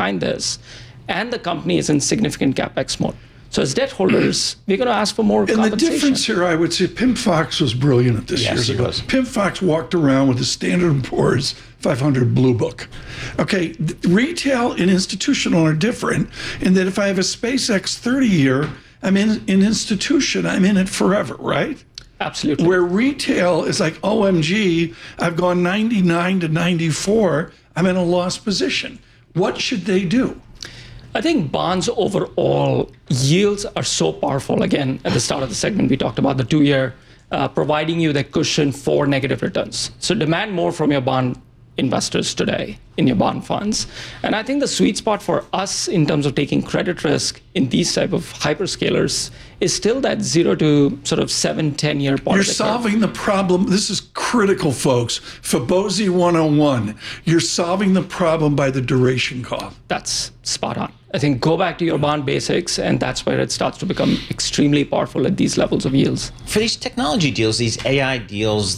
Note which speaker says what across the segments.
Speaker 1: behind this, and the company is in significant capex mode. So as debt holders, we're going to ask for more compensation.
Speaker 2: And the difference here, I would say, Pim Fox was brilliant at this years ago. Pim Fox walked around with the Standard & Poor's 500 Blue Book. Okay, retail and institutional are different in that if I have a SpaceX 30-year, I'm in an institution, I'm in it forever, right?
Speaker 1: Absolutely.
Speaker 2: Where retail is like, OMG, I've gone 99 to 94, I'm in a lost position. What should they do?
Speaker 1: I think bonds overall, yields are so powerful. Again, at the start of the segment, we talked about the 2-year providing you the cushion for negative returns. So demand more from your bond investors today in your bond funds. And I think the sweet spot for us in terms of taking credit risk in these type of hyperscalers is still that 0 to sort of 7-10 year part.
Speaker 2: You're solving the problem. This is critical, folks. Fibonacci 101. You're solving the problem by the duration call.
Speaker 1: That's spot on. I think go back to your bond basics, and that's where it starts to become extremely powerful at these levels of yields.
Speaker 3: For these technology deals, these AI deals,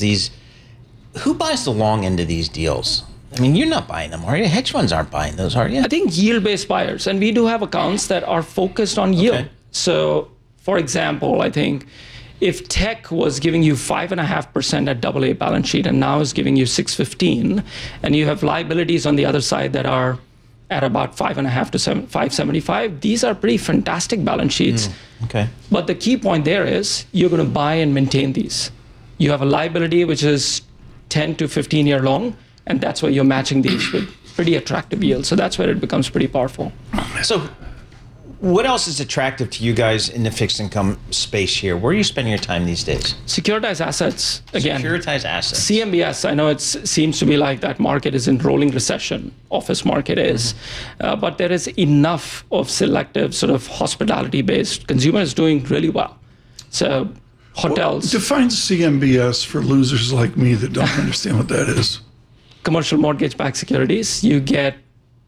Speaker 3: who buys the long end of these deals? I mean, you're not buying them, are you? Hedge funds aren't buying those, are you?
Speaker 1: I think yield-based buyers, and we do have accounts that are focused on yield. Okay. So, for example, I think if tech was giving you 5.5% at AA balance sheet and now is giving you 6.15, and you have liabilities on the other side that are at about 5.5 to 5.75, these are pretty fantastic balance sheets.
Speaker 3: Okay.
Speaker 1: But the key point there is you're going to buy and maintain these. You have a liability which is 10 to 15 year long, and that's where you're matching these with pretty attractive yields. So that's where it becomes pretty powerful.
Speaker 3: So what else is attractive to you guys in the fixed income space here? Where are you spending your time these days?
Speaker 1: Securitized assets, again.
Speaker 3: Securitized assets.
Speaker 1: CMBS, I know it seems to be like that market is in rolling recession, office market is, but there is enough of selective sort of hospitality-based consumers doing really well. So hotels.
Speaker 2: Well, define CMBS for losers like me that don't understand what that is.
Speaker 1: Commercial mortgage-backed securities. You get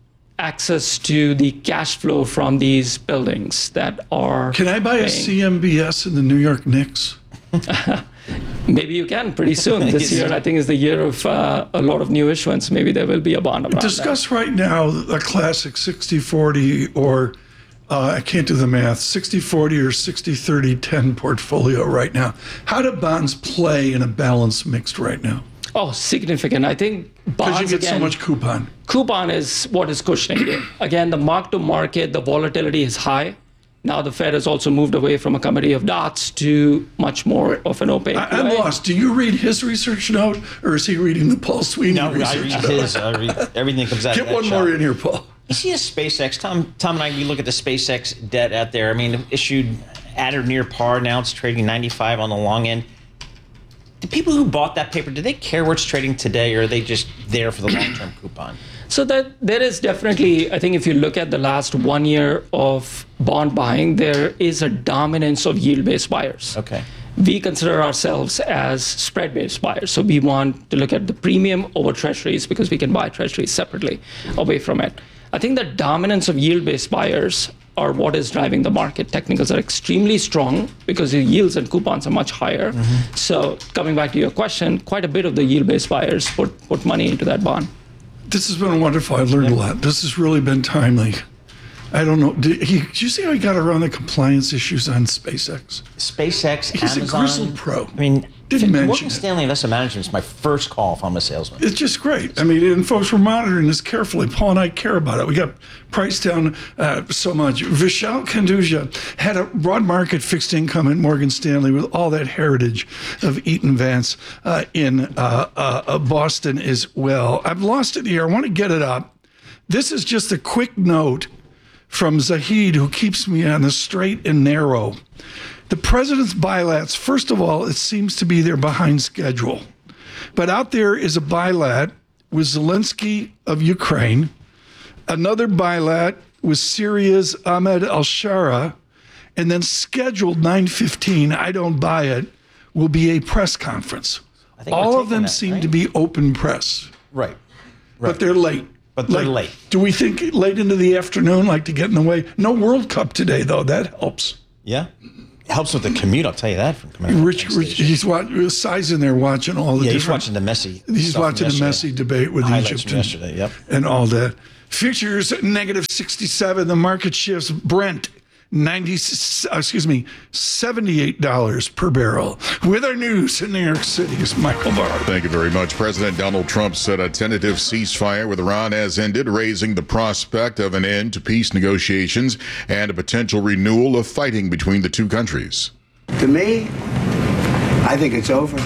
Speaker 1: access to the cash flow from these buildings that are.
Speaker 2: Can I buy a CMBS in the New York Knicks?
Speaker 1: Maybe you can pretty soon. This year, I think, is the year of a lot of new issuance. Maybe there will be a bond around
Speaker 2: Discuss right now a classic 60-40 or I can't do the math, 60-40 or 60-30-10 portfolio right now. How do bonds play in a balanced mixed right now?
Speaker 1: Oh, significant. I think bonds,
Speaker 2: because you get so much coupon.
Speaker 1: Coupon is what is cushioning you. Again, the mark to market, the volatility is high. Now the Fed has also moved away from a committee of dots to much more of an opaque
Speaker 2: I'm lost. Do you read his research note, or is he reading the Paul Sweeney research note?
Speaker 3: I read his. I read everything that comes out of that
Speaker 2: Get one more in here, Paul.
Speaker 3: You see a SpaceX. Tom and I, we look at the SpaceX debt out there. I mean, issued at or near par. Now it's trading 95 on the long end. The people who bought that paper, do they care where it's trading today, or are they just there for the long-term coupon?
Speaker 1: So that there is definitely, I think if you look at the last 1 year of bond buying, there is a dominance of yield-based buyers.
Speaker 3: Okay.
Speaker 1: We consider ourselves as spread-based buyers. So we want to look at the premium over treasuries because we can buy treasuries separately away from it. I think the dominance of yield-based buyers are what is driving the market. Technicals are extremely strong because the yields and coupons are much higher. So coming back to your question, quite a bit of the yield-based buyers put money into that bond.
Speaker 2: This has been wonderful. I've learned a lot. This has really been timely. I don't know. Did you see how he got around the compliance issues on SpaceX?
Speaker 3: SpaceX,
Speaker 2: He's
Speaker 3: Amazon.
Speaker 2: a grizzled pro.
Speaker 3: I mean,
Speaker 2: Didn't mention
Speaker 3: Morgan
Speaker 2: it.
Speaker 3: Stanley Investment Management is my first call if I'm a salesman.
Speaker 2: It's just great. I mean, and folks, we're monitoring this carefully. Paul and I care about it. We got priced down so much. Vishal Kanduja had a broad market fixed income at Morgan Stanley with all that heritage of Eaton Vance in Boston as well. I've lost it here. I want to get it up. This is just a quick note from Zahid, who keeps me on the straight and narrow. The president's bilats, first of all, it seems to be they're behind schedule. But out there is a bilat with Zelensky of Ukraine, another bilat with Syria's Ahmed al-Shara, and then scheduled 9:15, I don't buy it, will be a press conference. All of them seem to be open press.
Speaker 3: Right.
Speaker 2: But they're late.
Speaker 3: But they're late.
Speaker 2: Do we think late into the afternoon, like to get in the way? No World Cup today, though. That helps.
Speaker 3: Yeah. It helps with the commute, I'll tell you that. From coming
Speaker 2: Rich, he's Si's in there watching all the
Speaker 3: he's
Speaker 2: different.
Speaker 3: watching the Messi.
Speaker 2: He's watching the Messi debate with
Speaker 3: Highlights
Speaker 2: Egypt
Speaker 3: from yesterday,
Speaker 2: and all that. Futures negative 67. The market shifts Brent $78 per barrel. With our news in New York City is Michael Barr.
Speaker 4: Thank you very much. President Donald Trump said a tentative ceasefire with Iran has ended, raising the prospect of an end to peace negotiations and a potential renewal of fighting between the two countries.
Speaker 5: To me, I think it's over.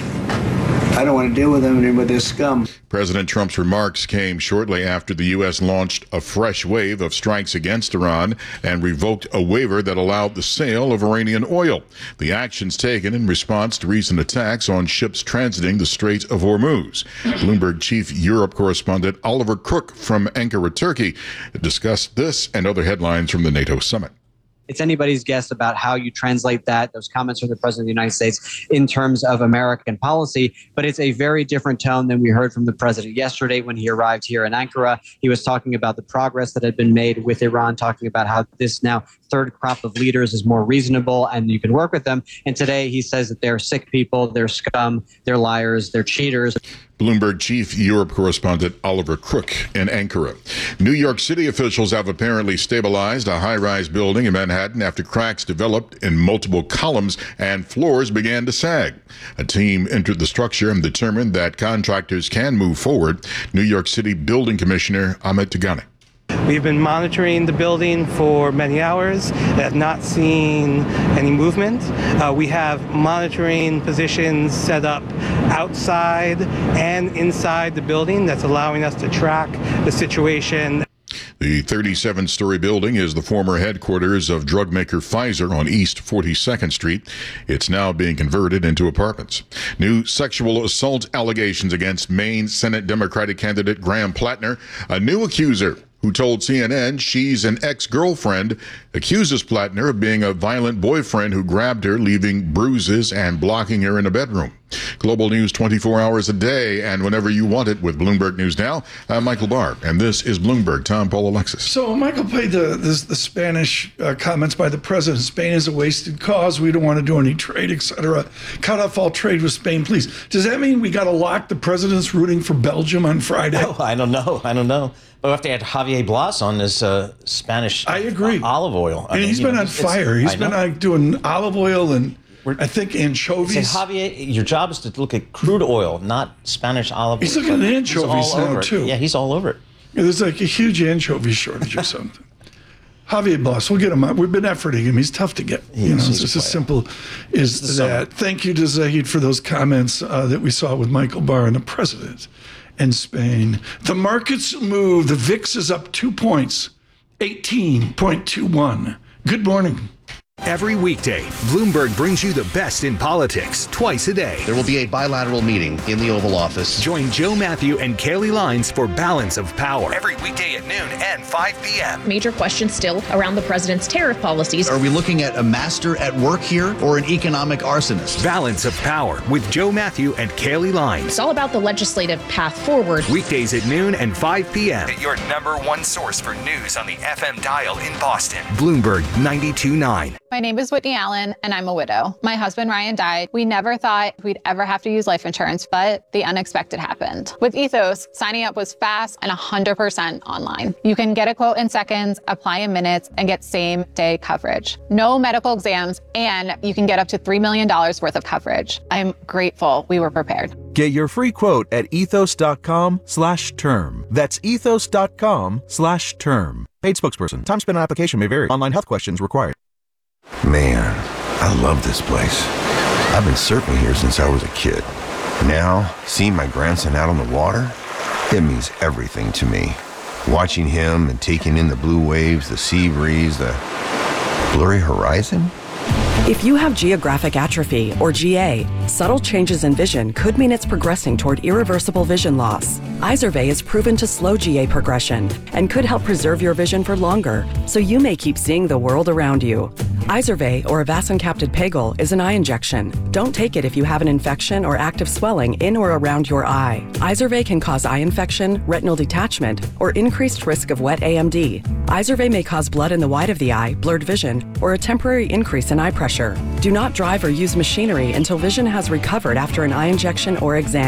Speaker 5: I don't want to deal with them and with this scum.
Speaker 4: President Trump's remarks came shortly after the U.S. launched a fresh wave of strikes against Iran and revoked a waiver that allowed the sale of Iranian oil. The actions taken in response to recent attacks on ships transiting the Strait of Hormuz. Bloomberg Chief Europe correspondent Oliver Cook from Ankara, Turkey, discussed this and other headlines from the NATO summit.
Speaker 6: It's anybody's guess about how you translate those comments from the President of the United States in terms of American policy. But it's a very different tone than we heard from the President yesterday when he arrived here in Ankara. He was talking about the progress that had been made with Iran, talking about how this now third crop of leaders is more reasonable and you can work with them. And today he says that they're sick people, they're scum, they're liars, they're cheaters.
Speaker 4: Bloomberg Chief Europe correspondent Oliver Cook in Ankara. New York City officials have apparently stabilized a high-rise building in Manhattan after cracks developed in multiple columns and floors began to sag. A team entered the structure and determined that contractors can move forward. New York City Building Commissioner Amit Tigani.
Speaker 7: We've been monitoring the building for many hours, have not seen any movement. We have monitoring positions set up outside and inside the building that's allowing us to track the situation.
Speaker 4: The 37-story building is the former headquarters of drug maker Pfizer on East 42nd Street. It's now being converted into apartments. New sexual assault allegations against Maine Senate Democratic candidate Graham Plattner. A new accuser who told CNN she's an ex-girlfriend, accuses Plattner of being a violent boyfriend who grabbed her, leaving bruises and blocking her in a bedroom. Global news 24 hours a day and whenever you want it with Bloomberg News Now. I'm Michael Barr, and this is Bloomberg. Tom, Paul, Alexis.
Speaker 2: So Michael played the Spanish comments by the president. Spain is a wasted cause. We don't want to do any trade, etc. Cut off all trade with Spain, please. Does that mean we got to lock the president's rooting for Belgium on Friday?
Speaker 3: Oh, I don't know. But we have to add Javier Blas on this Spanish
Speaker 2: I agree.
Speaker 3: Olive oil.
Speaker 2: And he's been on fire. He's been doing olive oil and I think anchovies.
Speaker 3: Say, Javier, your job is to look at crude oil, not Spanish olive oil.
Speaker 2: He's looking at anchovies now, too.
Speaker 3: Yeah, he's all over it.
Speaker 2: Yeah, there's like a huge anchovy shortage or something. Javier Blas, we'll get him up. We've been efforting him. He's tough to get. It's just as simple as that. Thank you to Zahid for those comments that we saw with Michael Barr and the president in Spain. The markets move. The VIX is up 2 points, 18.21. Good morning.
Speaker 8: Every weekday, Bloomberg brings you the best in politics twice a day.
Speaker 9: There will be a bilateral meeting in the Oval Office.
Speaker 8: Join Joe Matthew and Kaylee Lines for Balance of Power every weekday at noon and 5 p.m.
Speaker 10: Major questions still around the president's tariff policies.
Speaker 9: Are we looking at a master at work here or an economic arsonist?
Speaker 8: Balance of Power with Joe Matthew and Kaylee Lines.
Speaker 10: It's all about the legislative path forward.
Speaker 8: Weekdays at noon and 5 p.m. Your number one source for news on the FM dial in Boston. Bloomberg 92.9.
Speaker 11: My name is Whitney Allen, and I'm a widow. My husband, Ryan, died. We never thought we'd ever have to use life insurance, but the unexpected happened. With Ethos, signing up was fast and 100% online. You can get a quote in seconds, apply in minutes, and get same-day coverage. No medical exams, and you can get up to $3 million worth of coverage. I'm grateful we were prepared.
Speaker 12: Get your free quote at ethos.com/term. That's ethos.com/term. Paid spokesperson. Time spent on application may vary. Online health questions required.
Speaker 13: Man, I love this place. I've been surfing here since I was a kid. Now, seeing my grandson out on the water, it means everything to me. Watching him and taking in the blue waves, the sea breeze, the blurry horizon.
Speaker 14: If you have geographic atrophy, or GA, subtle changes in vision could mean it's progressing toward irreversible vision loss. Izervay is proven to slow GA progression and could help preserve your vision for longer, so you may keep seeing the world around you. Izervay, or avacincaptad pegol, is an eye injection. Don't take it if you have an infection or active swelling in or around your eye. Izervay can cause eye infection, retinal detachment, or increased risk of wet AMD. Izervay may cause blood in the white of the eye, blurred vision, or a temporary increase in eye pressure. Do not drive or use machinery until vision has recovered after an eye injection or exam.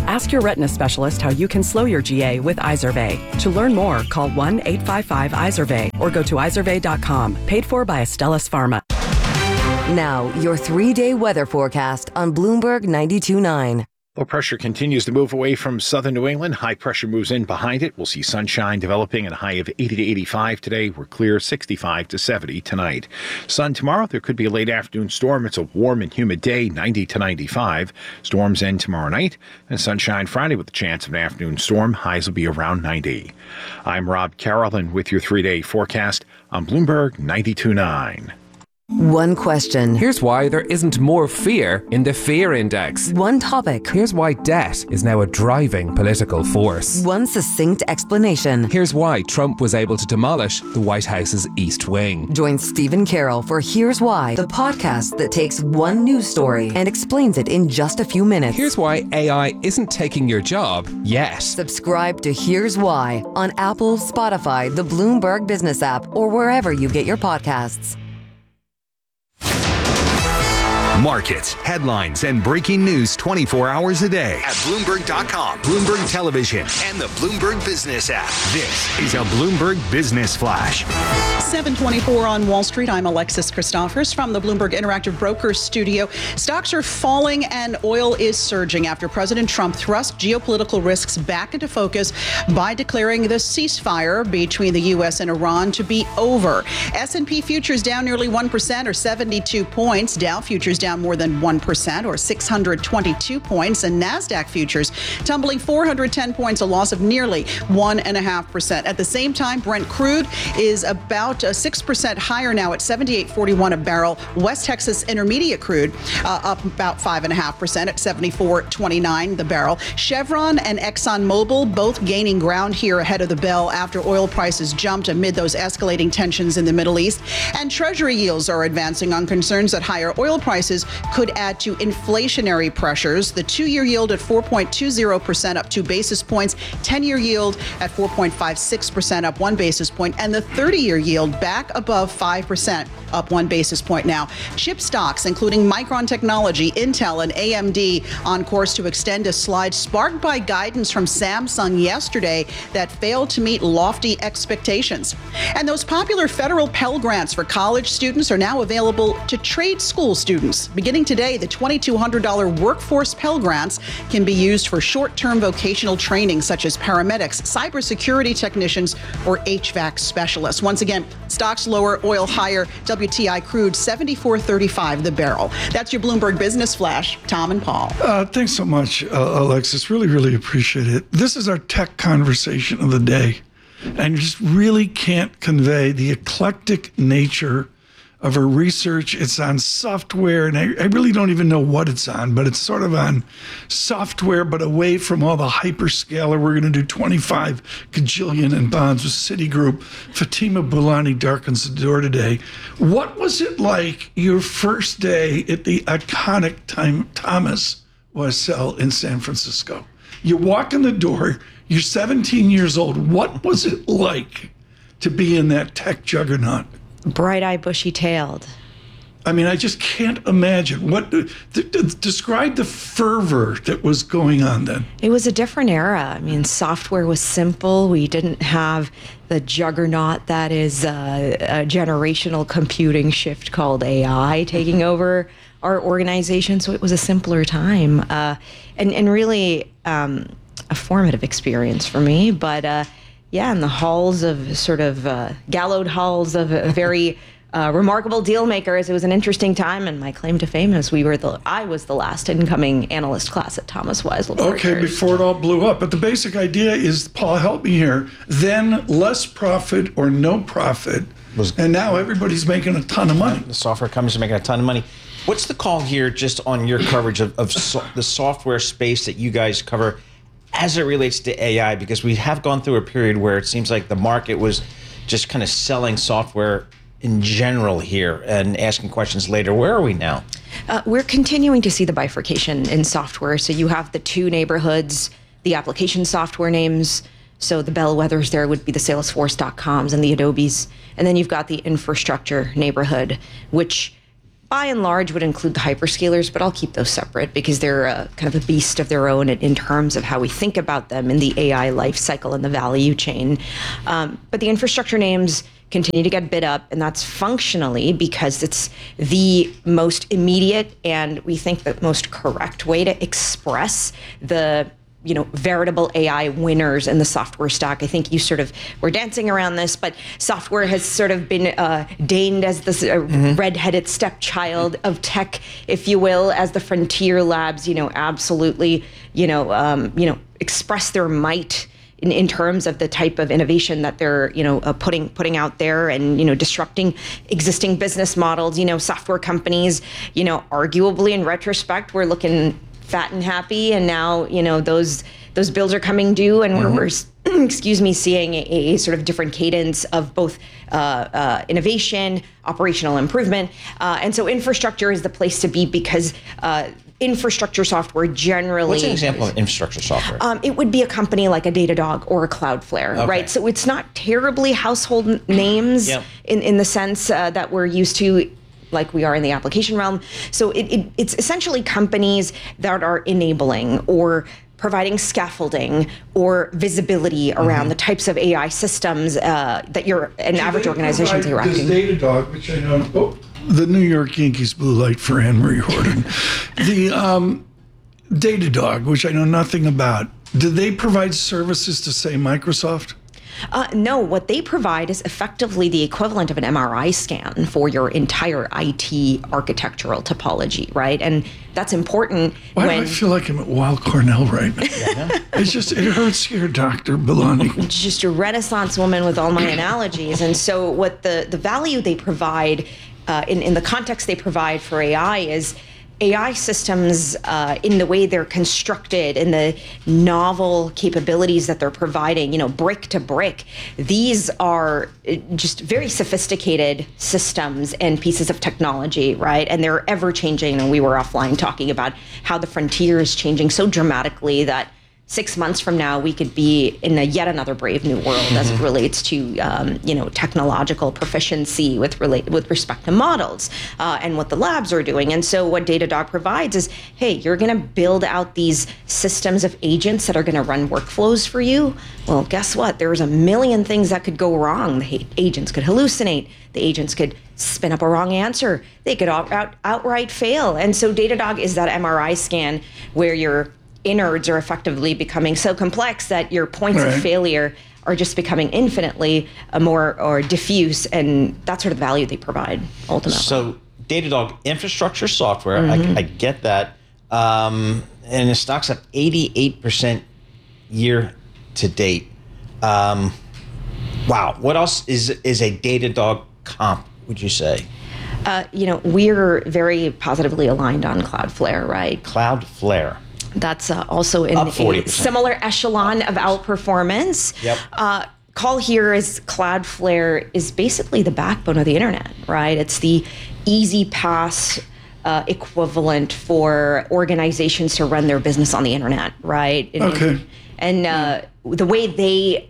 Speaker 14: Ask your retina specialist how you can slow your GA with Izervay. To learn more, call 1-855-IZERVAY or go to izervay.com. Paid for by Astellas Pharma.
Speaker 15: Now, your 3-day weather forecast on Bloomberg 92.9.
Speaker 16: Low pressure continues to move away from southern New England. High pressure moves in behind it. We'll see sunshine developing at a high of 80 to 85 today. We're clear 65 to 70 tonight. Sun tomorrow. There could be a late afternoon storm. It's a warm and humid day, 90 to 95. Storms end tomorrow night. And sunshine Friday with a chance of an afternoon storm. Highs will be around 90. I'm Rob Carroll with your 3-day forecast on Bloomberg 92.9.
Speaker 15: One question.
Speaker 17: Here's why there isn't more fear in the fear index.
Speaker 15: One topic.
Speaker 17: Here's why debt is now a driving political force.
Speaker 15: One succinct explanation.
Speaker 17: Here's why Trump was able to demolish the White House's East Wing.
Speaker 15: Join Stephen Carroll for Here's Why, the podcast that takes one news story and explains it in just a few minutes.
Speaker 17: Here's why AI isn't taking your job yet.
Speaker 15: Subscribe to Here's Why on Apple, Spotify, the Bloomberg Business app, or wherever you get your podcasts.
Speaker 8: Markets, headlines, and breaking news 24 hours a day at Bloomberg.com, Bloomberg Television, and the Bloomberg Business app. This is a Bloomberg Business Flash.
Speaker 18: 7:24 on Wall Street. I'm Alexis Christophers from the Bloomberg Interactive Brokers studio. Stocks are falling and oil is surging after President Trump thrust geopolitical risks back into focus by declaring the ceasefire between the U.S. and Iran to be over. S&P futures down nearly 1% or 72 points. Dow futures down more than 1% or 622 points. And NASDAQ futures tumbling 410 points, a loss of nearly 1.5%. At the same time, Brent crude is about 6% higher now at $78.41 a barrel. West Texas Intermediate crude up about 5.5% at $74.29 the barrel. Chevron and ExxonMobil both gaining ground here ahead of the bell after oil prices jumped amid those escalating tensions in the Middle East. And Treasury yields are advancing on concerns that higher oil prices could add to inflationary pressures. The 2-year yield at 4.20% up 2 basis points, 10-year yield at 4.56% up 1 basis point, and the 30-year yield back above 5% up 1 basis point now. Chip stocks, including Micron Technology, Intel, and AMD, on course to extend a slide sparked by guidance from Samsung yesterday that failed to meet lofty expectations. And those popular federal Pell Grants for college students are now available to trade school students. Beginning today, the $2,200 workforce Pell Grants can be used for short-term vocational training such as paramedics, cybersecurity technicians, or HVAC specialists. Once again, stocks lower, oil higher, WTI crude $74.35 the barrel. That's your Bloomberg Business Flash. Tom and Paul.
Speaker 2: Thanks so much, Alexis. Really appreciate it. This is our tech conversation of the day, and you just really can't convey the eclectic nature of her research. It's on software, and I really don't even know what it's on, but it's sort of on software, but away from all the hyperscaler. We're going to do 25 gajillion in bonds with Citigroup. Fatima Boolani darkens the door today. What was it like your first day at the iconic Thomas Wiesel in San Francisco? You walk in the door, you're 17 years old. What was it like to be in that tech juggernaut?
Speaker 19: Bright-eyed, bushy-tailed.
Speaker 2: I mean, I just can't imagine. Describe the fervor that was going on then.
Speaker 19: It was a different era. I mean, software was simple. We didn't have the juggernaut that is a generational computing shift called AI taking over our organization. So it was a simpler time and really a formative experience for me. But yeah, in the halls of sort of gallowed halls of very remarkable deal makers, it was an interesting time. And my claim to fame is I was the last incoming analyst class at Thomas Wiesel.
Speaker 2: Okay, before it all blew up. But the basic idea is, Paul, help me here. Then less profit or no profit, and now everybody's making a ton of money.
Speaker 3: The software companies are making a ton of money. What's the call here just on your coverage of the software space that you guys cover as it relates to AI? Because we have gone through a period where it seems like the market was just kind of selling software in general here and asking questions later. Where are we now?
Speaker 19: We're continuing to see the bifurcation in software. So you have the two neighborhoods, the application software names. So the bellwethers there would be the Salesforce.coms and the Adobes. And then you've got the infrastructure neighborhood, which by and large would include the hyperscalers, but I'll keep those separate because they're kind of a beast of their own in terms of how we think about them in the AI life cycle and the value chain. But the infrastructure names continue to get bid up, and that's functionally because it's the most immediate and we think the most correct way to express the veritable AI winners in the software stack. I think you sort of were dancing around this, but software has sort of been deigned as this red-headed stepchild of tech, if you will, as the frontier labs, absolutely, express their might in terms of the type of innovation that they're, putting out there and, disrupting existing business models. Software companies, arguably in retrospect, we're looking fat and happy, and now those bills are coming due, and we're seeing a sort of different cadence of both innovation, operational improvement, and so infrastructure is the place to be because infrastructure software generally.
Speaker 3: What's an example of infrastructure software?
Speaker 19: It would be a company like a Datadog or a Cloudflare, right? So it's not terribly household names in the sense that we're used to, like we are in the application realm. So it's essentially companies that are enabling or providing scaffolding or visibility around the types of AI systems that an average organization is interacting.
Speaker 2: This Datadog, which I know, the New York Yankees blue light for Anne-Marie Horton. The Datadog, which I know nothing about, do they provide services to, say, Microsoft?
Speaker 19: No, what they provide is effectively the equivalent of an MRI scan for your entire IT architectural topology, right? And that's important.
Speaker 2: Why do I feel like I'm at Weill Cornell right now? It hurts here, Dr. Belani.
Speaker 19: Just a Renaissance woman with all my analogies. And so what the value they provide in the context they provide for AI is AI systems in the way they're constructed and the novel capabilities that they're providing, brick to brick. These are just very sophisticated systems and pieces of technology, right? And they're ever changing. And we were offline talking about how the frontier is changing so dramatically that 6 months from now, we could be in yet another brave new world as it relates to, technological proficiency with respect to models and what the labs are doing. And so what Datadog provides is, hey, you're going to build out these systems of agents that are going to run workflows for you. Well, guess what? There's a million things that could go wrong. The agents could hallucinate. The agents could spin up a wrong answer. They could outright fail. And so Datadog is that MRI scan where your innards are effectively becoming so complex that your points of failure are just becoming infinitely more diffuse, and that's sort of the value they provide ultimately.
Speaker 3: So Datadog infrastructure software, I get that, and the stock's up 88% year to date. Wow, what else is a Datadog comp, would you say?
Speaker 19: We're very positively aligned on Cloudflare, right?
Speaker 3: Cloudflare.
Speaker 19: That's also in a similar echelon of outperformance.
Speaker 3: Yep.
Speaker 19: Call here is Cloudflare is basically the backbone of the internet, right? It's the easy pass equivalent for organizations to run their business on the internet, right? And the way they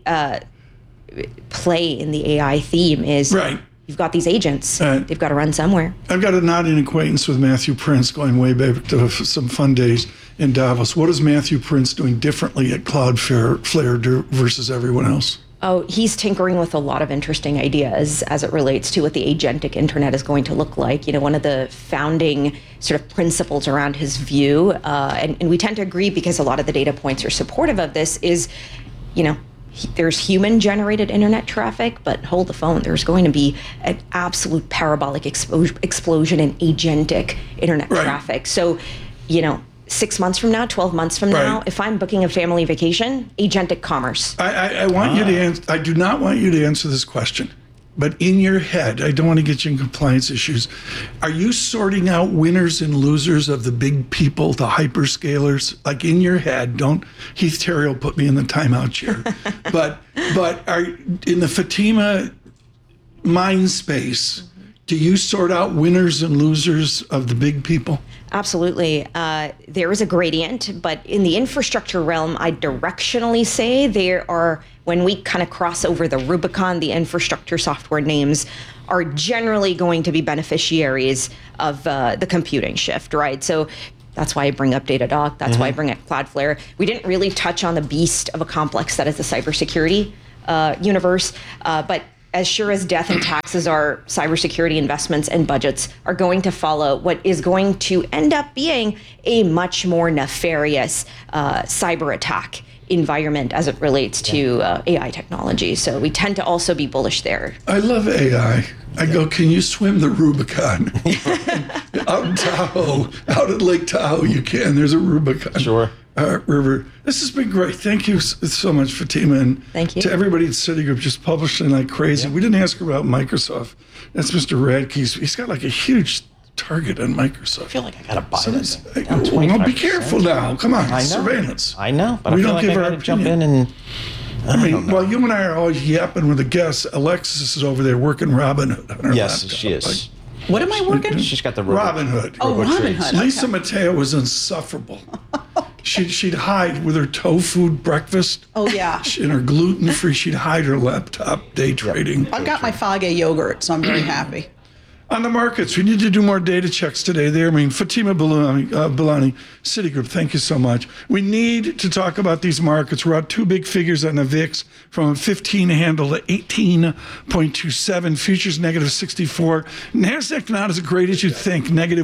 Speaker 19: play in the AI theme is you've got these agents. They've got to run somewhere.
Speaker 2: I've got a nodding acquaintance with Matthew Prince going way back to some fun days in Davos. What is Matthew Prince doing differently at Cloudflare versus everyone else?
Speaker 19: Oh, he's tinkering with a lot of interesting ideas as it relates to what the agentic internet is going to look like. One of the founding sort of principles around his view, and we tend to agree because a lot of the data points are supportive of this, is, there's human-generated internet traffic, but hold the phone. There's going to be an absolute parabolic explosion in agentic internet traffic. So, 6 months from now, 12 months from now, if I'm booking a family vacation, agentic commerce.
Speaker 2: I want you to answer. I do not want you to answer this question, but in your head, I don't want to get you in compliance issues. Are you sorting out winners and losers of the big people, the hyperscalers? Like in your head, don't Heath Terry will put me in the timeout chair. but are in the Fatima mind space, do you sort out winners and losers of the big people?
Speaker 19: Absolutely. There is a gradient, but in the infrastructure realm, I directionally say there are when we kind of cross over the Rubicon, the infrastructure software names are generally going to be beneficiaries of the computing shift, right? So that's why I bring up Datadog. That's why I bring up Cloudflare. We didn't really touch on the beast of a complex that is the cybersecurity universe, but as sure as death and taxes are, cybersecurity investments and budgets are going to follow what is going to end up being a much more nefarious cyber attack environment as it relates to AI technology. So we tend to also be bullish there.
Speaker 2: I love AI. I go, can you swim the Rubicon? Out in Tahoe, out at Lake Tahoe, you can. There's a Rubicon river. This has been great. Thank you so much, Fatima. And
Speaker 19: thank you
Speaker 2: to everybody at Citigroup just publishing like crazy. We didn't ask about Microsoft. That's Mr. Radke. He's got like a huge target on Microsoft.
Speaker 3: I feel like I got to buy this.
Speaker 2: Well, be careful now. Come on, surveillance.
Speaker 3: I know, but
Speaker 2: we
Speaker 3: I feel
Speaker 2: don't
Speaker 3: like
Speaker 2: give
Speaker 3: I
Speaker 2: our
Speaker 3: got to jump in and...
Speaker 2: I mean, while you and I are always yapping with the guests, Alexis is over there working Robinhood on her
Speaker 3: Yes,
Speaker 2: laptop.
Speaker 3: she is.
Speaker 18: What am I working?
Speaker 3: She's got the
Speaker 2: Robinhood.
Speaker 18: Oh, Robinhood.
Speaker 2: Lisa Mateo was insufferable. She'd hide with her tofu breakfast.
Speaker 18: Oh, yeah.
Speaker 2: And her gluten-free, she'd hide her laptop day trading.
Speaker 18: I've got my Fage yogurt, so I'm very happy.
Speaker 2: On the markets, we need to do more data checks today there. I mean, Fatima Bilani, Citigroup, thank you so much. We need to talk about these markets. We're out two big figures on the VIX from a 15 handle to 18.27. Futures negative 64. NASDAQ not as great as you'd think, negative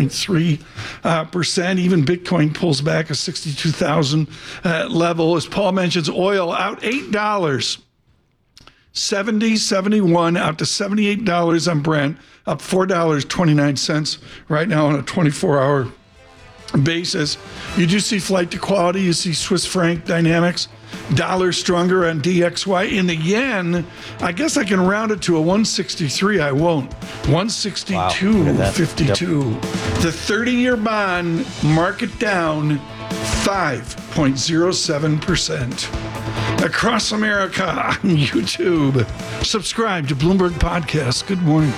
Speaker 2: 1.3%. Even Bitcoin pulls back a 62,000 level. As Paul mentions, oil out $8. 70, 71, out to $78 on Brent, up $4.29 right now on a 24-hour basis. You do see flight to quality. You see Swiss franc dynamics. Dollar stronger on DXY. In the yen, I guess I can round it to a 163. I won't. 162.52. The 30-year bond market down 5.07%. Across America on YouTube. Subscribe to Bloomberg Podcast. Good morning.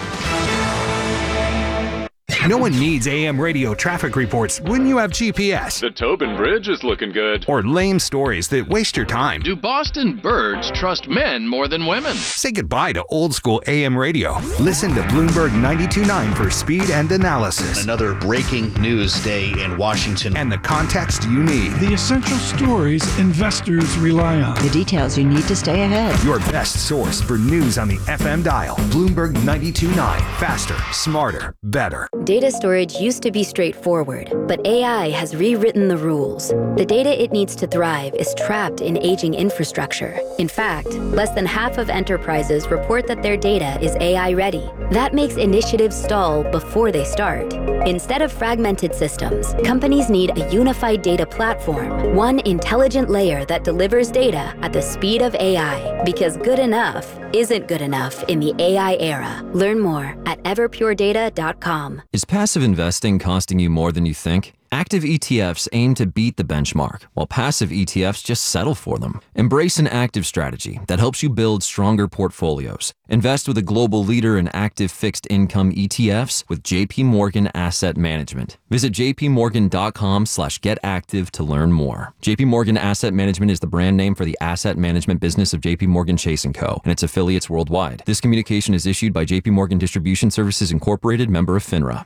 Speaker 17: No one needs AM radio traffic reports when you have GPS.
Speaker 20: The Tobin Bridge is looking good.
Speaker 17: Or lame stories that waste your time.
Speaker 20: Do Boston birds trust men more than women?
Speaker 17: Say goodbye to old school AM radio. Listen to Bloomberg 92.9 for speed and analysis.
Speaker 9: Another breaking news day in Washington.
Speaker 17: And the context you need.
Speaker 2: The essential stories investors rely on.
Speaker 21: The details you need to stay ahead.
Speaker 17: Your best source for news on the FM dial. Bloomberg 92.9. Faster, smarter, better.
Speaker 22: Data storage used to be straightforward, but AI has rewritten the rules. The data it needs to thrive is trapped in aging infrastructure. In fact, less than half of enterprises report that their data is AI ready. That makes initiatives stall before they start. Instead of fragmented systems, companies need a unified data platform, one intelligent layer that delivers data at the speed of AI, because good enough isn't good enough in the AI era. Learn more at everpuredata.com.
Speaker 23: Is passive investing costing you more than you think? Active ETFs aim to beat the benchmark, while passive ETFs just settle for them. Embrace an active strategy that helps you build stronger portfolios. Invest with a global leader in active fixed income ETFs with JP Morgan Asset Management. Visit jpmorgan.com/getactive to learn more. JP Morgan Asset Management is the brand name for the asset management business of JP Morgan Chase & Co. and its affiliates worldwide. This communication is issued by JP Morgan Distribution Services Incorporated, member of FINRA.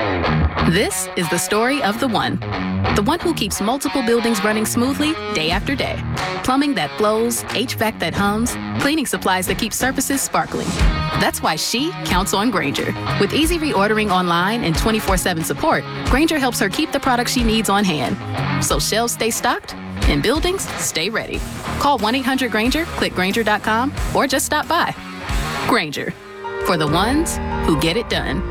Speaker 24: This is the story of the one who keeps multiple buildings running smoothly day after day. Plumbing that flows, HVAC that hums, cleaning supplies that keep surfaces sparkling. That's why she counts on Grainger. With easy reordering online and 24/7 support, Grainger helps her keep the products she needs on hand, so shelves stay stocked and buildings stay ready. Call 1-800-GRAINGER, click Grainger.com, or just stop by. Grainger, for the ones who get it done.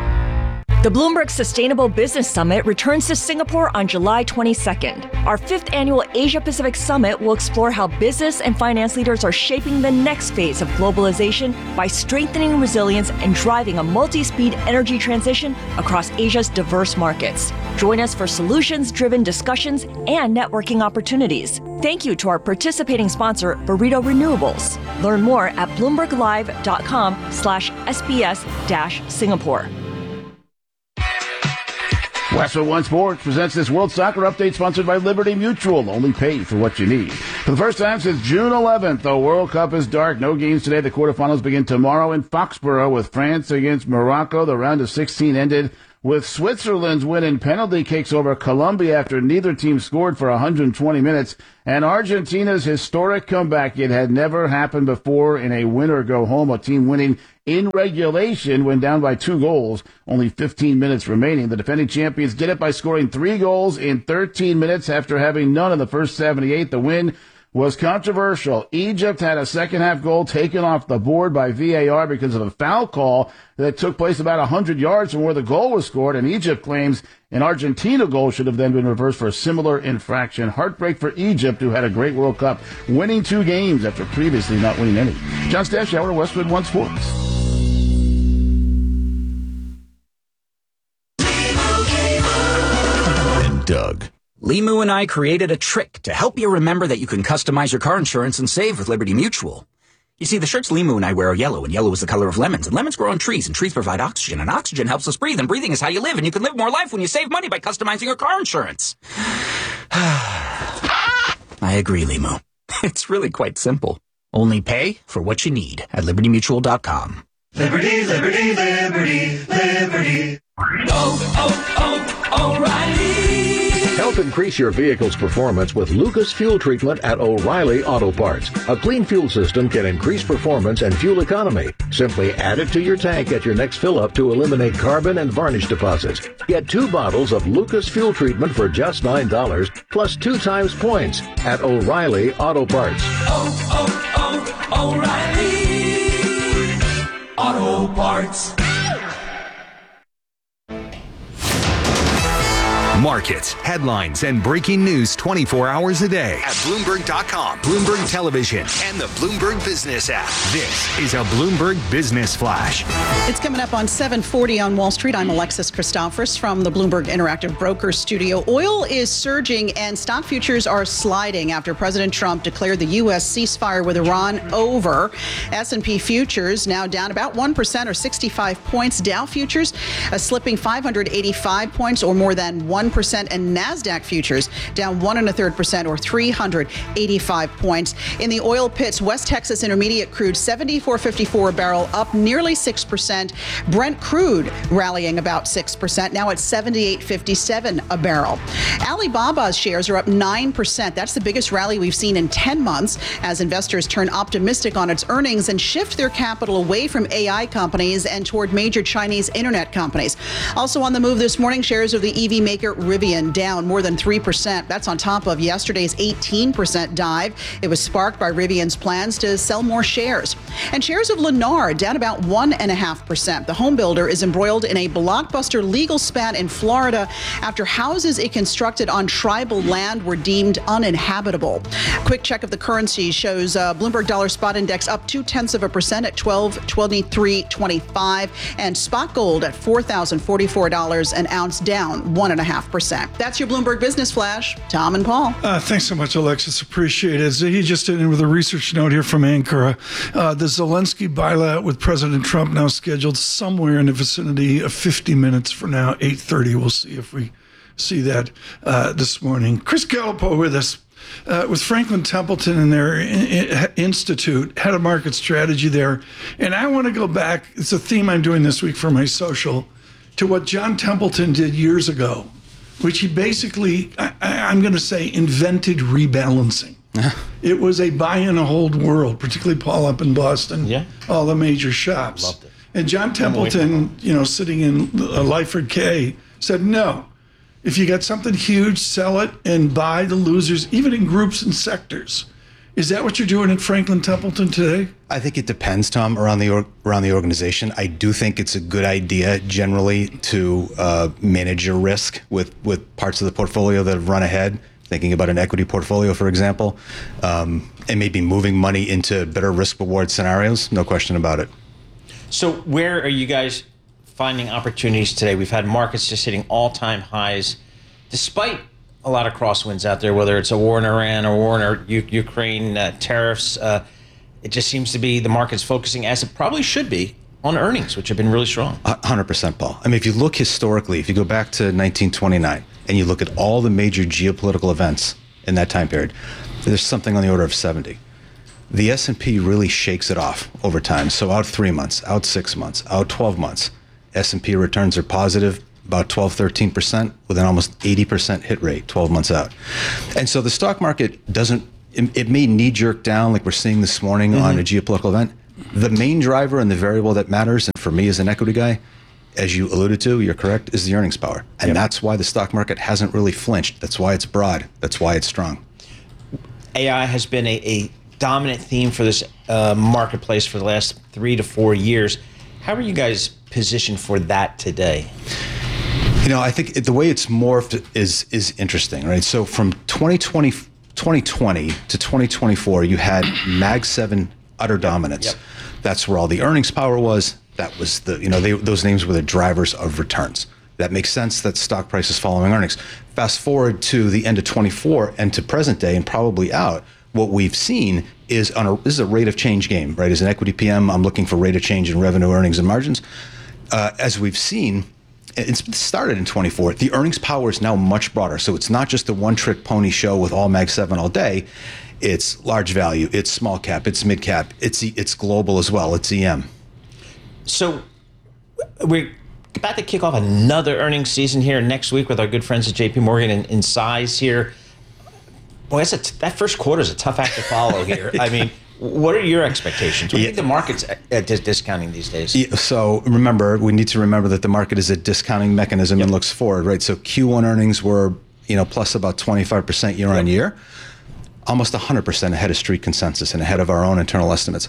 Speaker 25: The Bloomberg Sustainable Business Summit returns to Singapore on July 22nd. Our 5th annual Asia-Pacific Summit will explore how business and finance leaders are shaping the next phase of globalization by strengthening resilience and driving a multi-speed energy transition across Asia's diverse markets. Join us for solutions-driven discussions and networking opportunities. Thank you to our participating sponsor, Burrito Renewables. Learn more at bloomberglive.com/SBS-Singapore.
Speaker 1: Westwood One Sports presents this World Soccer Update sponsored by Liberty Mutual. Only pay for what you need. For the first time since June 11th, the World Cup is dark. No games today. The quarterfinals begin tomorrow in Foxborough with France against Morocco. The round of 16 ended with Switzerland's win in penalty kicks over Colombia after neither team scored for 120 minutes. And Argentina's historic comeback. It had never happened before in a win-or-go-home. A team winning in regulation when down by 2 goals. Only 15 minutes remaining. The defending champions did it by scoring 3 goals in 13 minutes after having none in the first 78. The win was controversial. Egypt had a second-half goal taken off the board by VAR because of a foul call that took place about 100 yards from where the goal was scored, and Egypt claims an Argentina goal should have then been reversed for a similar infraction. Heartbreak for Egypt, who had a great World Cup, winning 2 games after previously not winning any. John Stashower, Westwood One Sports.
Speaker 4: And Doug. Limu and I created a trick to help you remember that you can customize your car insurance and save with Liberty Mutual. You see, the shirts Limu and I wear are yellow, and yellow is the color of lemons, and lemons grow on trees, and trees provide oxygen, and oxygen helps us breathe, and breathing is how you live, and you can live more life when you save money by customizing your car insurance. I agree, Limu. It's really quite simple. Only pay for what you need at libertymutual.com.
Speaker 5: Liberty, liberty, liberty, liberty. O'Reilly.
Speaker 6: Help increase your vehicle's performance with Lucas Fuel Treatment at O'Reilly Auto Parts. A clean fuel system can increase performance and fuel economy. Simply add it to your tank at your next fill-up to eliminate carbon and varnish deposits. Get 2 bottles of Lucas Fuel Treatment for just $9, plus 2 times points at O'Reilly Auto Parts.
Speaker 5: O'Reilly Auto Parts.
Speaker 8: Markets, headlines, and breaking news 24 hours a day at Bloomberg.com, Bloomberg Television, and the Bloomberg Business app. This is a Bloomberg Business Flash.
Speaker 18: It's coming up on 7:40 on Wall Street. I'm Alexis Christophorus from the Bloomberg Interactive Brokers Studio. Oil is surging and stock futures are sliding after President Trump declared the U.S. ceasefire with Iran over. S&P futures now down about 1% or 65 points. Dow futures slipping 585 points or more than 1%, and NASDAQ futures down 1 1/3% or 385 points. In the oil pits, West Texas Intermediate crude $74.54 a barrel, up nearly 6%. Brent crude rallying about 6%, now at $78.57 a barrel. Alibaba's shares are up 9%. That's the biggest rally we've seen in 10 months as investors turn optimistic on its earnings and shift their capital away from AI companies and toward major Chinese internet companies. Also on the move this morning, shares of the EV maker Rivian down more than 3%. That's on top of yesterday's 18% dive. It was sparked by Rivian's plans to sell more shares. And shares of Lennar down about 1.5%. The home builder is embroiled in a blockbuster legal spat in Florida after houses it constructed on tribal land were deemed uninhabitable. Quick check of the currency shows Bloomberg Dollar Spot Index up 0.2% at 1223.25, and spot gold at $4,044 an ounce, down 1.5%. That's your Bloomberg Business Flash. Tom and Paul.
Speaker 2: Thanks so much, Alexis. Appreciate it. He just did in with a research note here from Ankara. The Zelensky bilat with President Trump now scheduled somewhere in the vicinity of 50 minutes from now, 8:30. We'll see if we see that this morning. Chris Gallipo with us. With Franklin Templeton and their institute, head of market strategy there. And I want to go back, it's a theme I'm doing this week for my social, to what John Templeton did years ago, which he basically, I'm going to say, invented rebalancing. It was a buy and a hold world, particularly Paul up in Boston, all the major shops.
Speaker 3: Loved it.
Speaker 2: And John Templeton, sitting in Lyford K, said, no, if you got something huge, sell it and buy the losers, even in groups and sectors. Is that what you're doing at Franklin Templeton today?
Speaker 7: I think it depends, Tom, around the organization. I do think it's a good idea generally to manage your risk with parts of the portfolio that have run ahead, thinking about an equity portfolio, for example, and maybe moving money into better risk-reward scenarios, no question about it.
Speaker 3: So where are you guys finding opportunities today? We've had markets just hitting all-time highs, despite a lot of crosswinds out there, whether it's a war in Iran or war in Ukraine, tariffs. It just seems to be the market's focusing, as it probably should be, on earnings, which have been really strong.
Speaker 7: 100%, Paul. I mean, if you look historically, if you go back to 1929 and you look at all the major geopolitical events in that time period, there's something on the order of 70. The S&P really shakes it off over time. So out 3 months, out 6 months, out 12 months, S&P returns are positive, about 12, 13%, with an almost 80% hit rate 12 months out. And so the stock market doesn't, it may knee-jerk down like we're seeing this morning on a geopolitical event. The main driver and the variable that matters, and for me as an equity guy, as you alluded to, you're correct, is the earnings power. And that's why the stock market hasn't really flinched. That's why it's broad. That's why it's strong.
Speaker 3: AI has been a dominant theme for this marketplace for the last 3 to 4 years. How are you guys positioned for that today?
Speaker 7: You know, I think the way it's morphed is interesting, right? So from 2020 to 2024, you had Mag 7 utter dominance. That's where all the earnings power was. That was those names were the drivers of returns. That makes sense that stock prices following earnings. Fast forward to the end of 24 and to present day and probably out, what we've seen is this is a rate of change game, right? As an equity PM, I'm looking for rate of change in revenue, earnings, and margins. As we've seen, it started in 24. The earnings power is now much broader. So it's not just a one-trick pony show with all Mag 7 all day. It's large value, it's small cap, it's mid cap, it's global as well, it's EM. So
Speaker 3: we're about to kick off another earnings season here next week with our good friends at JP Morgan in size here. Boy, that first quarter is a tough act to follow here. I mean, what are your expectations? What do you think the market's discounting these days?
Speaker 7: Yeah, so we need to remember that the market is a discounting mechanism and looks forward, right? So Q1 earnings were, plus about 25% year on year, almost 100% ahead of street consensus and ahead of our own internal estimates.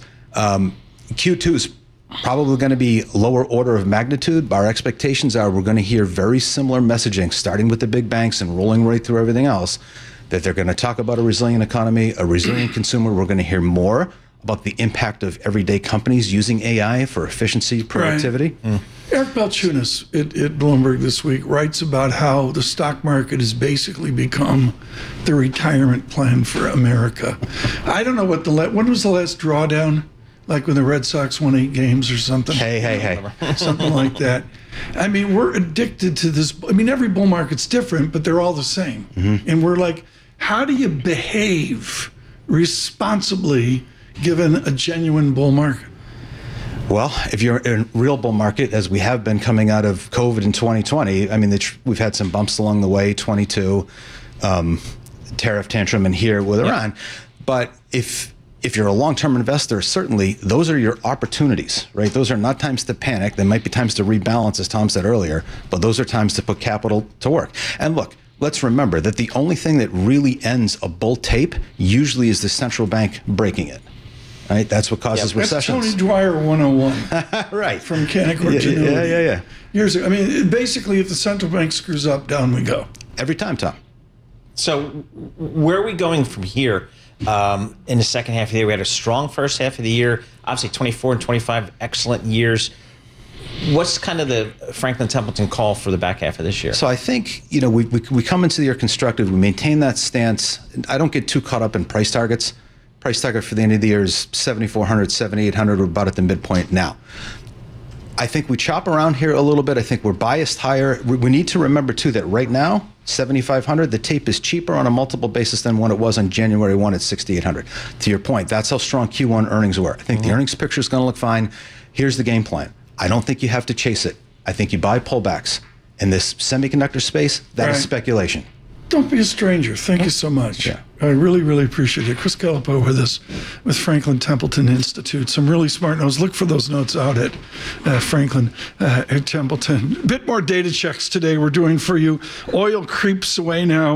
Speaker 7: Q2 is probably going to be lower order of magnitude, but our expectations are we're going to hear very similar messaging, starting with the big banks and rolling right through everything else, that they're going to talk about a resilient economy, a resilient consumer. We're going to hear more about the impact of everyday companies using AI for efficiency, productivity.
Speaker 2: Right. Eric Balchunas at Bloomberg this week writes about how the stock market has basically become the retirement plan for America. I don't know when was the last drawdown? Like when the Red Sox won 8 games or something?
Speaker 7: Hey.
Speaker 2: Something like that. I mean, we're addicted to this. I mean, every bull market's different, but they're all the same. And we're like, how do you behave responsibly given a genuine bull market?
Speaker 7: Well, if you're in a real bull market, as we have been coming out of COVID in 2020, I mean, we've had some bumps along the way, 22, tariff tantrum, and here with Iran. But if you're a long-term investor, certainly those are your opportunities, right? Those are not times to panic. They might be times to rebalance, as Tom said earlier, but those are times to put capital to work. And look, let's remember that the only thing that really ends a bull tape usually is the central bank breaking it. Right? That's what causes recessions.
Speaker 2: That's Tony Dwyer 101.
Speaker 7: Right.
Speaker 2: From Canaccord Genuity.
Speaker 7: Yeah.
Speaker 2: Years ago. I mean, basically, if the central bank screws up, down we go.
Speaker 7: Every time, Tom.
Speaker 3: So where are we going from here? In the second half of the year, we had a strong first half of the year. Obviously, 24 and 25, excellent years. What's kind of the Franklin Templeton call for the back half of this year?
Speaker 7: So I think, we come into the year constructive. We maintain that stance. I don't get too caught up in price targets. Price target for the end of the year is 7,400, 7,800. We're about at the midpoint now. I think we chop around here a little bit. I think we're biased higher. We need to remember, too, that right now, 7,500, the tape is cheaper on a multiple basis than when it was on January 1 at 6,800. To your point, that's how strong Q1 earnings were. I think the earnings picture is going to look fine. Here's the game plan. I don't think you have to chase it. I think you buy pullbacks. In this semiconductor space, that is speculation.
Speaker 2: Don't be a stranger. Thank you so much. I really, really appreciate it. Chris Gallipo with us with Franklin Templeton Institute. Some really smart notes. Look for those notes out at Franklin at Templeton. A bit more data checks today we're doing for you. Oil creeps away now.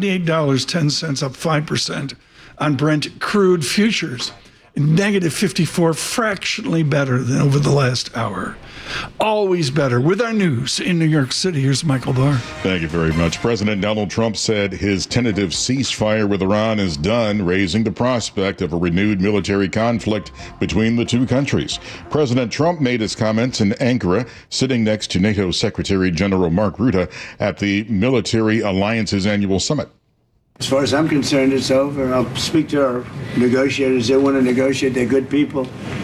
Speaker 2: $78.10, up 5% on Brent crude futures. Negative 54, fractionally better than over the last hour. Always better. With our news in New York City, here's Michael Barr.
Speaker 10: Thank you very much. President Donald Trump said his tentative ceasefire with Iran is done, raising the prospect of a renewed military conflict between the two countries. President Trump made his comments in Ankara, sitting next to NATO Secretary General Mark Rutte at the Military Alliances Annual Summit.
Speaker 11: As far as I'm concerned, it's over. I'll speak to our negotiators. They want to negotiate. They're good people.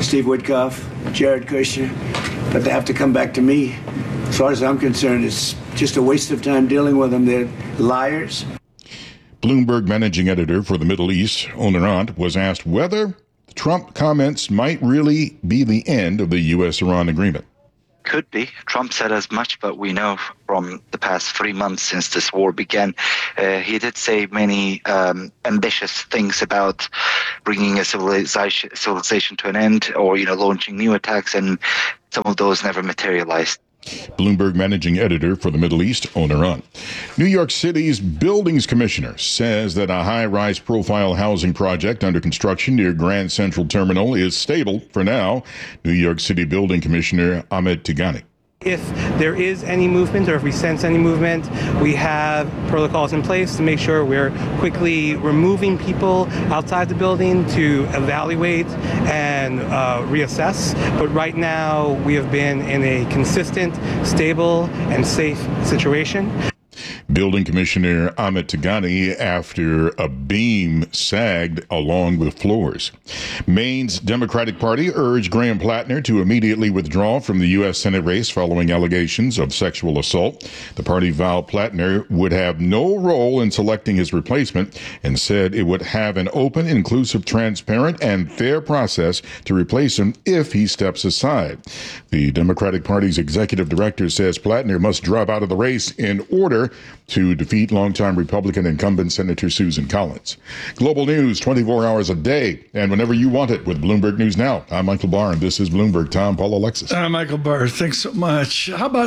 Speaker 11: Steve Witkoff, Jared Kushner, but they have to come back to me. As far as I'm concerned, it's just a waste of time dealing with them. They're liars.
Speaker 10: Bloomberg managing editor for the Middle East, Onurant, was asked whether Trump comments might really be the end of the U.S.-Iran agreement.
Speaker 12: Could be. Trump said as much, but we know from the past 3 months since this war began, he did say many ambitious things about bringing a civilization to an end, or launching new attacks, and some of those never materialized.
Speaker 10: Bloomberg managing editor for the Middle East, Onurant. New York City's buildings commissioner says that a high-rise profile housing project under construction near Grand Central Terminal is stable for now. New York City building commissioner Amit Tigani.
Speaker 13: If there is any movement, or if we sense any movement, we have protocols in place to make sure we're quickly removing people outside the building to evaluate and reassess. But right now, we have been in a consistent, stable, and safe situation.
Speaker 10: Building Commissioner Amit Tigani after a beam sagged along with floors. Maine's Democratic Party urged Graham Plattner to immediately withdraw from the U.S. Senate race following allegations of sexual assault. The party vowed Plattner would have no role in selecting his replacement and said it would have an open, inclusive, transparent, and fair process to replace him if he steps aside. The Democratic Party's executive director says Plattner must drop out of the race in order to defeat longtime Republican incumbent Senator Susan Collins. Global news 24 hours a day and whenever you want it with Bloomberg News Now. I'm Michael Barr, and this is Bloomberg. Tom, Paul, Alexis.
Speaker 2: Michael Barr, thanks so much. How about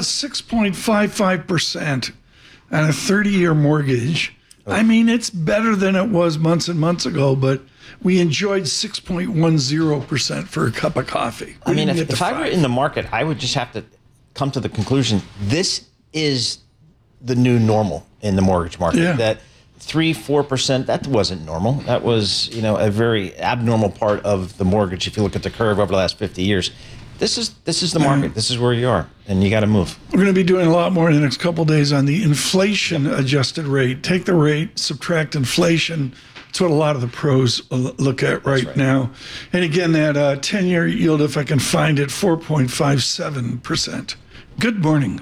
Speaker 2: 6.55% on a 30-year mortgage? I mean, it's better than it was months and months ago, but we enjoyed 6.10% for a cup of coffee.
Speaker 3: I mean, if I were in the market, I would just have to come to the conclusion this is the new normal in the mortgage market.
Speaker 2: Yeah.
Speaker 3: That 3-4%, that wasn't normal. That was, a very abnormal part of the mortgage. If you look at the curve over the last 50 years, this is the market. This is where you are, and you got to move.
Speaker 2: We're going to be doing a lot more in the next couple of days on the inflation-adjusted rate. Take the rate, subtract inflation. That's what a lot of the pros look at right now. And again, that 10-year yield, if I can find it, 4.57%. Good morning.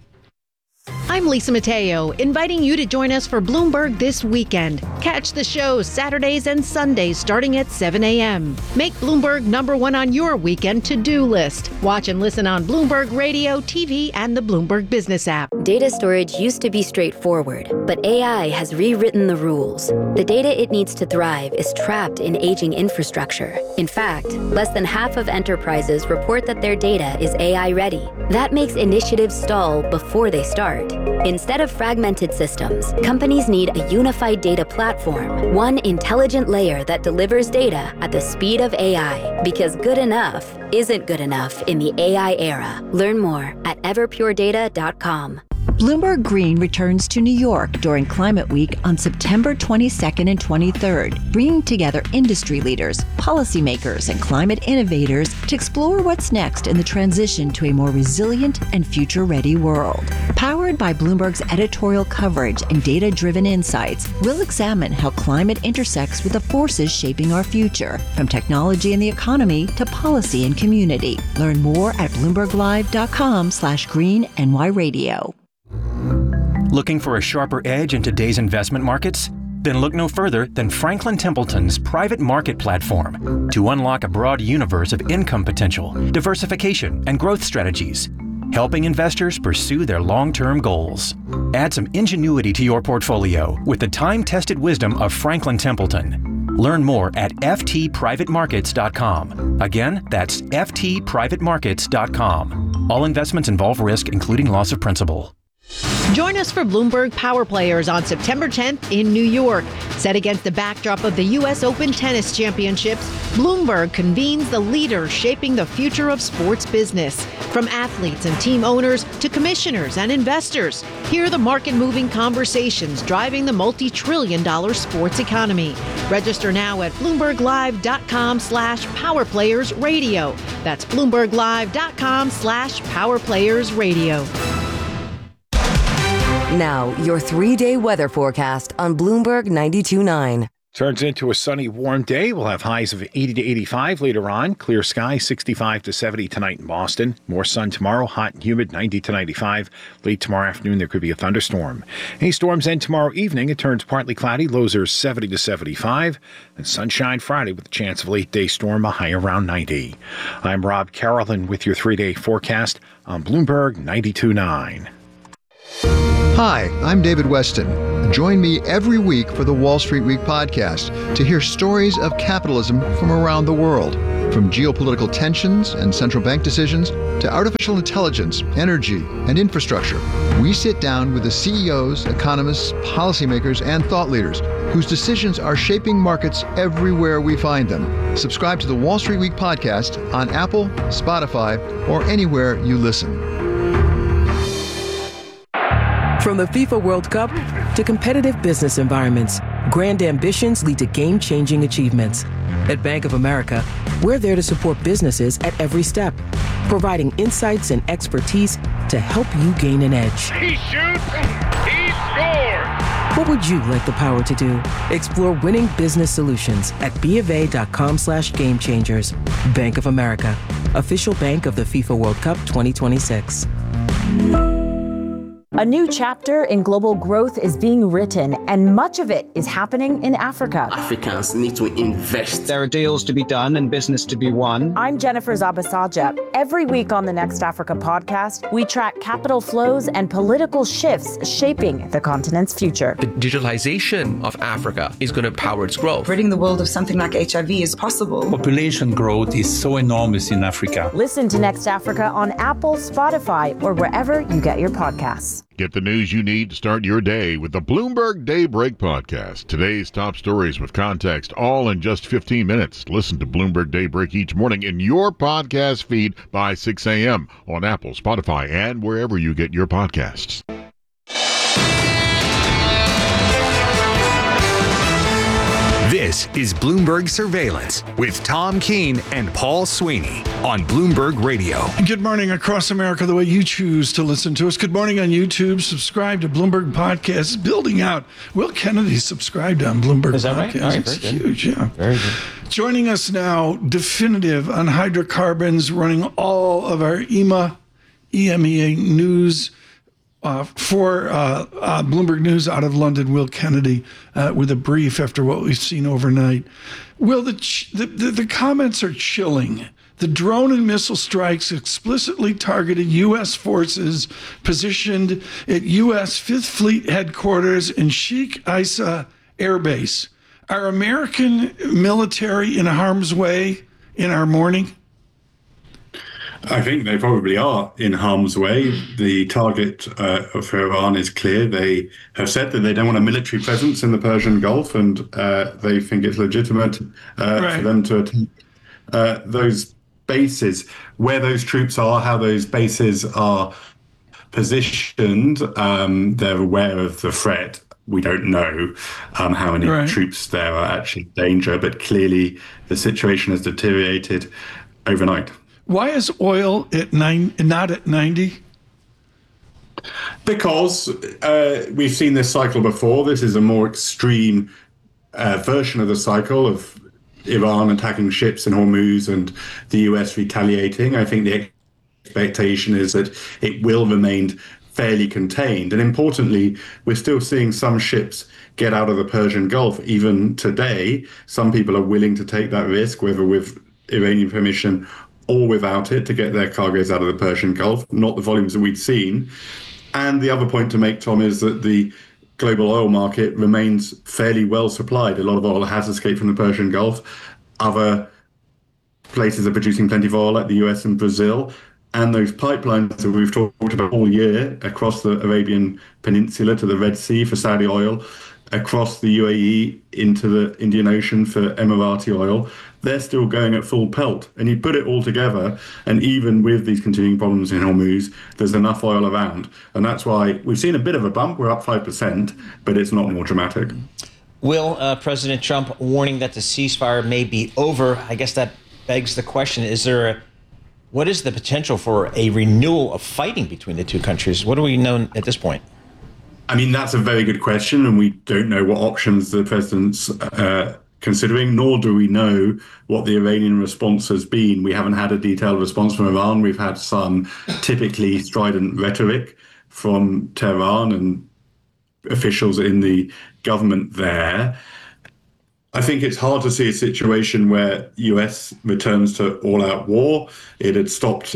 Speaker 14: I'm Lisa Mateo, inviting you to join us for Bloomberg This Weekend. Catch the show Saturdays and Sundays starting at 7 a.m. Make Bloomberg #1 on your weekend to-do list. Watch and listen on Bloomberg Radio, TV, and the Bloomberg Business app.
Speaker 22: Data storage used to be straightforward, but AI has rewritten the rules. The data it needs to thrive is trapped in aging infrastructure. In fact, less than half of enterprises report that their data is AI ready. That makes initiatives stall before they start. Instead of fragmented systems, companies need a unified data platform, one intelligent layer that delivers data at the speed of AI. Because good enough isn't good enough in the AI era. Learn more at everpuredata.com.
Speaker 21: Bloomberg Green returns to New York during Climate Week on September 22nd and 23rd, bringing together industry leaders, policymakers, and climate innovators to explore what's next in the transition to a more resilient and future-ready world. Powered by Bloomberg's editorial coverage and data-driven insights, we'll examine how climate intersects with the forces shaping our future, from technology and the economy to policy and community. Learn more at BloombergLive.com/GreenNYRadio.
Speaker 16: Looking for a sharper edge in today's investment markets? Then look no further than Franklin Templeton's private market platform to unlock a broad universe of income potential, diversification, and growth strategies, helping investors pursue their long-term goals. Add some ingenuity to your portfolio with the time-tested wisdom of Franklin Templeton. Learn more at ftprivatemarkets.com. Again, that's ftprivatemarkets.com. All investments involve risk, including loss of principal.
Speaker 14: Join us for Bloomberg Power Players on September 10th in New York. Set against the backdrop of the U.S. Open Tennis Championships, Bloomberg convenes the leaders shaping the future of sports business. From athletes and team owners to commissioners and investors, hear the market-moving conversations driving the multi-trillion-dollar sports economy. Register now at BloombergLive.com/PowerPlayersRadio. That's BloombergLive.com/PowerPlayersRadio.
Speaker 15: Now, your 3-day weather forecast on Bloomberg 92.9.
Speaker 9: Turns into a sunny, warm day. We'll have highs of 80 to 85 later on. Clear sky, 65 to 70 tonight in Boston. More sun tomorrow, hot and humid, 90 to 95. Late tomorrow afternoon, there could be a thunderstorm. Any storms end tomorrow evening. It turns partly cloudy. Lows are 70 to 75. And sunshine Friday with a chance of a late-day storm, a high around 90. I'm Rob Carolyn with your 3-day forecast on Bloomberg 92.9.
Speaker 17: Hi, I'm David Weston. Join me every week for the Wall Street Week podcast to hear stories of capitalism from around the world. From geopolitical tensions and central bank decisions to artificial intelligence, energy, and infrastructure, we sit down with the CEOs, economists, policymakers, and thought leaders whose decisions are shaping markets everywhere we find them. Subscribe to the Wall Street Week podcast on Apple, Spotify, or anywhere you listen.
Speaker 19: From the FIFA World Cup to competitive business environments, grand ambitions lead to game-changing achievements. At Bank of America, we're there to support businesses at every step, providing insights and expertise to help you gain an edge.
Speaker 20: He shoots, he scores!
Speaker 19: What would you like the power to do? Explore winning business solutions at BofA.com/gamechangers. Bank of America, official bank of the FIFA World Cup 2026.
Speaker 23: A new chapter in global growth is being written, and much of it is happening in Africa.
Speaker 26: Africans need to invest.
Speaker 27: There are deals to be done and business to be won.
Speaker 23: I'm Jennifer Zabasaja. Every week on the Next Africa podcast, we track capital flows and political shifts shaping the continent's future.
Speaker 28: The digitalization of Africa is going to power its growth.
Speaker 29: Ridding the world of something like HIV is possible.
Speaker 30: Population growth is so enormous in Africa.
Speaker 23: Listen to Next Africa on Apple, Spotify, or wherever you get your podcasts.
Speaker 10: Get the news you need to start your day with the Bloomberg Daybreak podcast. Today's top stories with context, all in just 15 minutes. Listen to Bloomberg Daybreak each morning in your podcast feed by 6 a.m. on Apple, Spotify, and wherever you get your podcasts.
Speaker 8: This is Bloomberg Surveillance with Tom Keene and Paul Sweeney on Bloomberg Radio.
Speaker 2: Good morning across America, the way you choose to listen to us. Good morning on YouTube. Subscribe to Bloomberg Podcasts. Building out. Will Kennedy subscribed on Bloomberg
Speaker 3: Is that
Speaker 2: Podcasts.
Speaker 3: right? All right,
Speaker 2: it's
Speaker 3: very
Speaker 2: huge, yeah.
Speaker 3: Very good.
Speaker 2: Joining us now, Definitive on hydrocarbons, running all of our EMEA news for Bloomberg News out of London. Will Kennedy with a brief after what we've seen overnight. Will, the comments are chilling. The drone and missile strikes explicitly targeted U.S. forces positioned at U.S. 5th Fleet headquarters in Sheikh Issa Air Base. Are American military in harm's way in our morning?
Speaker 31: I think they probably are in harm's way. The target for Iran is clear. They have said that they don't want a military presence in the Persian Gulf, and they think it's legitimate for them to attack those bases. Where those troops are, how those bases are positioned, they're aware of the threat. We don't know how many troops there are actually in danger, but clearly the situation has deteriorated overnight.
Speaker 2: Why is oil at not at 90?
Speaker 31: Because we've seen this cycle before. This is a more extreme version of the cycle of Iran attacking ships in Hormuz and the US retaliating. I think the expectation is that it will remain fairly contained. And importantly, we're still seeing some ships get out of the Persian Gulf. Even today, some people are willing to take that risk, whether with Iranian permission or without it, to get their cargoes out of the Persian Gulf, not the volumes that we'd seen. And the other point to make, Tom, is that the global oil market remains fairly well supplied. A lot of oil has escaped from the Persian Gulf. Other places are producing plenty of oil, like the US and Brazil. And those pipelines that we've talked about all year across the Arabian Peninsula to the Red Sea for Saudi oil, across the UAE into the Indian Ocean for Emirati oil, they're still going at full pelt. And you put it all together, and even with these continuing problems in Hormuz, there's enough oil around. And that's why we've seen a bit of a bump. We're up 5%, but it's not more dramatic.
Speaker 3: Will President Trump warning that the ceasefire may be over? I guess that begs the question, what is the potential for a renewal of fighting between the two countries? What do we know at this point?
Speaker 31: I mean, that's a very good question, and we don't know what options the president's considering, nor do we know what the Iranian response has been. We haven't had a detailed response from Iran. We've had some typically strident rhetoric from Tehran and officials in the government there. I think it's hard to see a situation where US returns to all-out war. It had stopped,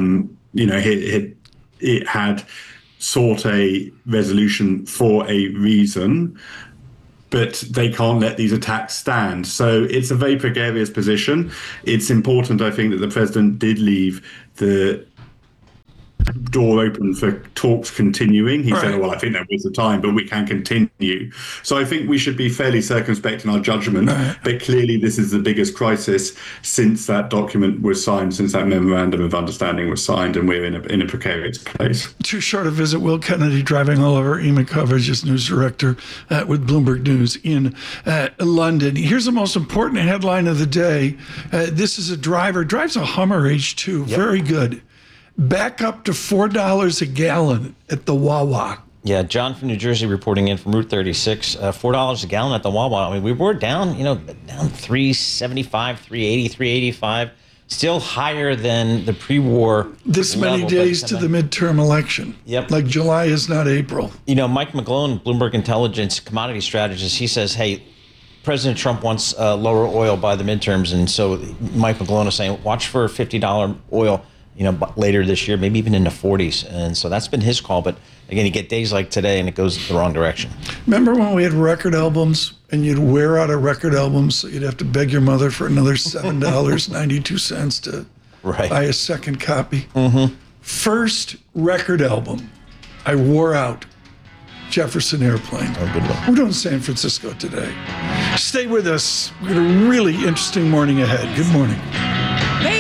Speaker 31: it had sought a resolution for a reason, but they can't let these attacks stand. So it's a very precarious position. It's important, I think, that the president did leave the door open for talks continuing. He said, well, I think that was the time, but we can continue. So I think we should be fairly circumspect in our judgment, but clearly this is the biggest crisis since that document was signed, since that memorandum of understanding was signed, and we're in a precarious place.
Speaker 2: Too short a visit. Will Kennedy, driving all of our EMA coverage as news director with Bloomberg News in London. Here's the most important headline of the day. This is a driver, drives a Hummer H2, very good. Back up to $4 a gallon at the Wawa.
Speaker 3: Yeah, John from New Jersey reporting in from Route 36, $4 a gallon at the Wawa. I mean, we were down, down $3.75, $3.80, $3.85, still higher than the pre-war.
Speaker 2: This many days to the midterm election.
Speaker 3: Yep.
Speaker 2: Like July is not April.
Speaker 3: Mike McGlone, Bloomberg Intelligence commodity strategist, he says, hey, President Trump wants lower oil by the midterms. And so Mike McGlone is saying, watch for $50 oil. Later this year, maybe even in the 40s. And so that's been his call. But again, you get days like today and it goes the wrong direction.
Speaker 2: Remember when we had record albums and you'd wear out a record album, so you'd have to beg your mother for another $7.92 to buy a second copy?
Speaker 3: Mm-hmm.
Speaker 2: First record album I wore out, Jefferson Airplane.
Speaker 3: Oh, good one.
Speaker 2: We're doing San Francisco today. Stay with us. We've got a really interesting morning ahead. Good morning.